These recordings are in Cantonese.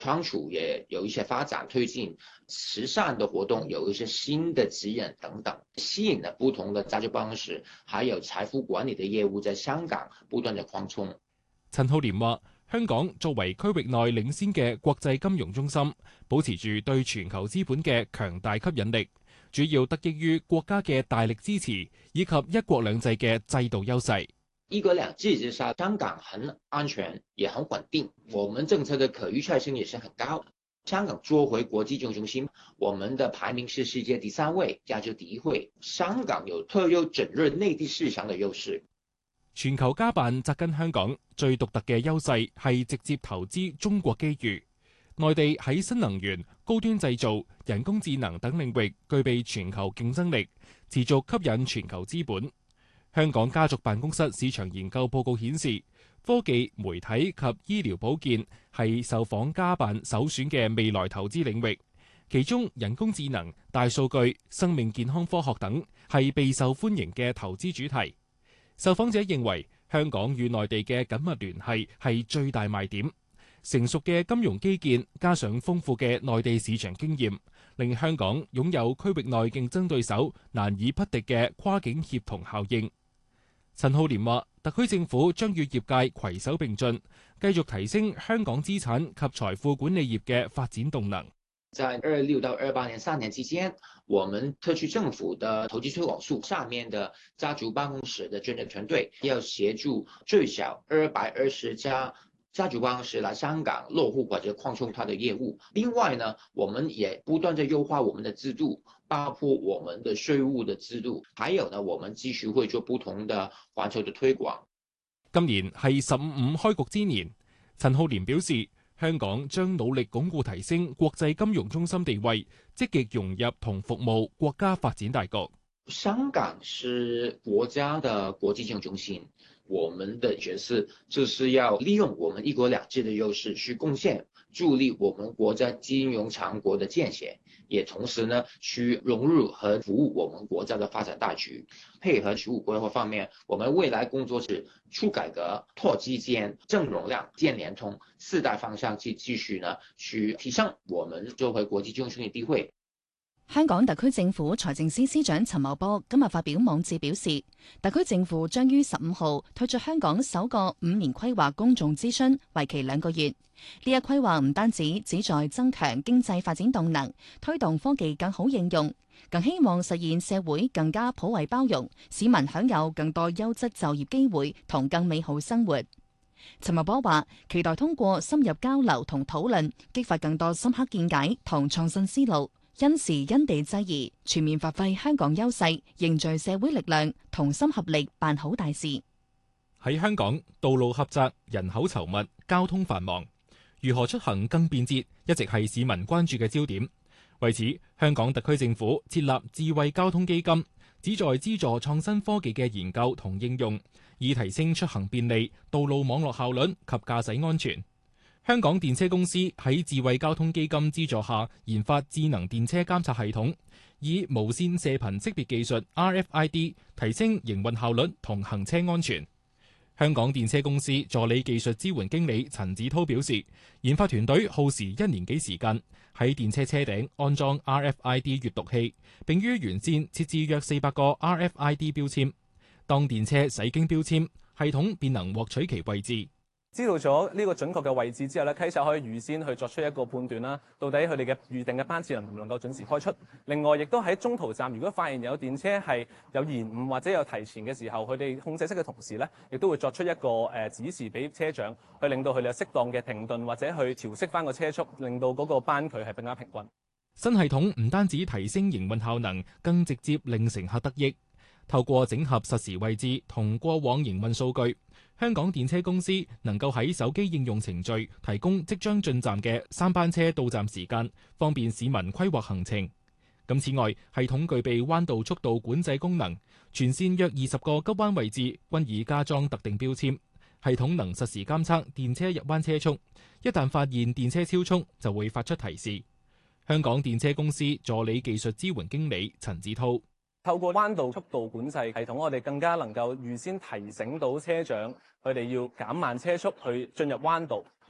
倉儲也有一些發展推進，慈善的活動有一些新的指引等等，吸引了不同的家族辦公室，還有財富管理的業務在香港不斷的擴充。 陳浩濂話：香港作為區域內領先嘅國際金融中心，保持住對全球資本嘅強大吸引力，主要得益於國家嘅大力支持以及一國兩制嘅制度優勢。 一國兩制之下，香港很安全，也很穩定。我們政策的可預測性也是很高。香港作為國際金融中心，我們的排名是世界第3位，亞洲第1位。香港有特有整入內地市場的優勢。 全球家辦扎根香港，最獨特嘅優勢係直接投資中國機遇。內地喺新能源、高端製造、人工智能等領域具備全球競爭力，持續吸引全球資本。香港家族辦公室市場研究報告顯示，科技、媒體及醫療保健係受訪家辦首選嘅未來投資領域，其中人工智能、大數據、生命健康科學等係備受歡迎嘅投資主題。受訪者認為，香港與內地嘅緊密聯繫係最大賣點。成熟嘅金融基建加上豐富嘅內地市場經驗，令香港擁有區域內競爭對手難以匹敵嘅跨境協同效應。陳浩濂話：特區政府將與業界攜手並進，繼續提升香港資產及財富管理業嘅發展動能。 在26到28年3年之間，我們特區政府的投資推廣署下面的家族辦公室的專業團隊要協助最少220家家族辦公室來香港落戶或者擴充它的業務。另外呢，我們也不斷地優化我們的制度，包括我們的稅務的制度，還有呢，我們繼續會做不同的環球的推廣。 今年係15開局之年，陳浩濂表示，香港將努力鞏固提升國際金融中心地位，積極融入同服務國家發展大局。 香港是國家的國際金融中心，我們的角色就是要利用我們一國兩制的優勢去貢獻助力我們國家金融強國的建設，也同時呢去融入和服務我們國家的發展大局。配合15規劃方面，我們未來工作是促改革、拓基建、正容量、建聯通4大方向去繼續呢去提升我們作為國際金融中心的地位。 香港特區政府財政司司長陳茂波今日發表網誌表示，特區政府將於15號推出香港首個5年規劃公眾諮詢，為期2個月。呢一規劃唔單止旨在增強經濟發展動能，推動科技更好應用，更希望實現社會更加普惠包容，市民享有更多優質就業機會同更美好生活。陳茂波話，期待通過深入交流同討論，激發更多深刻見解同創新思路。因時因地制宜，全面發揮香港優勢，凝聚社會力量，同心合力辦好大事。 喺香港，道路狹窄、人口稠密、交通繁忙，如何出行更便捷，一直係市民關注嘅焦點。為此，香港特區政府設立智慧交通基金，旨在資助創新科技嘅研究同應用，以提升出行便利、道路網絡效率及駕駛安全。香港電車公司喺智慧交通基金資助下研發智能電車監察系統，以無線射頻識別技術 RFID 提升營運效率同行車安全。香港電車公司助理技術支援經理陳子濤表示，研發團隊耗時1年幾時間，喺電車車頂安裝 RFID 閱讀器，並於沿線設置約400個 RFID 標籤。當電車駛經標籤，系統便能獲取其位置。 知道咗呢個準確嘅位置之後咧，稽查可以預先去作出一個判斷啦，到底佢哋嘅預定嘅班次能唔能夠準時開出。另外，亦都喺中途站，如果發現有電車係有延誤或者有提前嘅時候，佢哋控制室嘅同事咧，亦都會作出一個指示俾車長，去令到佢哋有適當嘅停頓或者去調適翻個車速，令到嗰個班距係更加平均。 新系統唔單止提升營運效能，更直接令乘客得益。透過整合實時位置同過往營運數據，香港電車公司能夠喺手機應用程序提供即將進站嘅3班車到站時間，方便市民規劃行程。此外，系統具備彎道速度管制功能，全線約20個急彎位置均已加裝特定標籤，系統能實時監測電車入彎車速，一旦發現電車超速，就會發出提示。香港電車公司助理技術支援經理陳子濤。 透過彎道速度管制系統，我哋更加能夠預先提醒到車長，佢哋要減慢車速去進入彎道，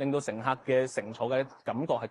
令到乘客嘅乘坐嘅感覺係